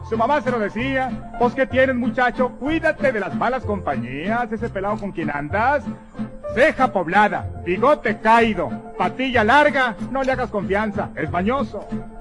Su mamá se lo decía. Pues, ¿qué tienes, muchacho? Cuídate de las malas compañías. Ese pelado con quien andas. Ceja poblada, bigote caído, patilla larga. No le hagas confianza, es mañoso.